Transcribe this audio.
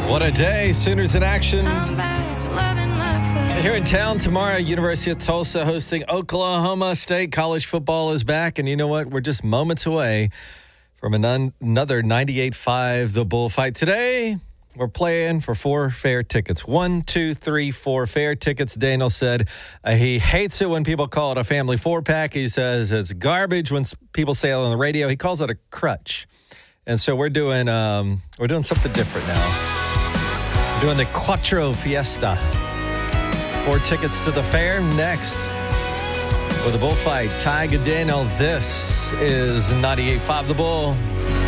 What a day. Sooners in action. Here in town tomorrow, University of Tulsa hosting Oklahoma State. College football is back. And you know what? We're just moments away from another 98.5 The Bullfight. Today, we're playing for 4 fair tickets. 1, 2, 3, 4 fair tickets. Daniel said he hates it when people call it a family 4-pack. He says it's garbage when people say it on the radio. He calls it a crutch. And so we're doing something different now. We're doing the Quattro Fiesta. 4 tickets to the fair next. With the Bullfight, Ty Daniel. This is 98.5 The Bull.